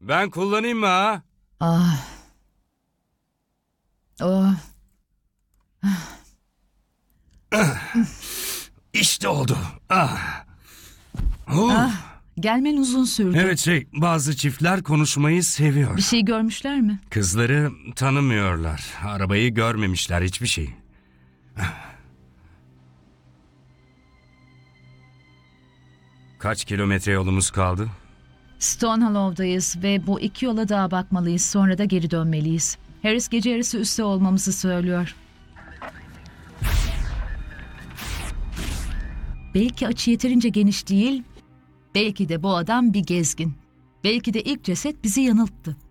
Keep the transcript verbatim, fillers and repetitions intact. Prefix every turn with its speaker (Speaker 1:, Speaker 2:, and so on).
Speaker 1: Ben kullanayım mı ha?
Speaker 2: Ah. Oh.
Speaker 1: İşte oldu. Ah. Oh.
Speaker 2: Ah. Gelmen uzun sürdü.
Speaker 1: Evet şey, bazı çiftler konuşmayı seviyor.
Speaker 2: Bir şey görmüşler mi?
Speaker 1: Kızları tanımıyorlar. Arabayı görmemişler, hiçbir şey. Kaç kilometre yolumuz kaldı?
Speaker 2: Stone Hollow'dayız ve bu iki yola daha bakmalıyız. Sonra da geri dönmeliyiz. Harris gece yarısı üstte olmamızı söylüyor. Belki açı yeterince geniş değil, belki de bu adam bir gezgin. Belki de ilk ceset bizi yanılttı.